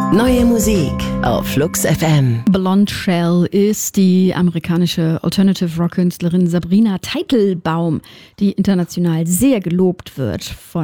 Neue Musik auf Flux FM. Blonde Shell ist die amerikanische Alternative-Rock-Künstlerin Sabrina Teitelbaum, die international sehr gelobt wird von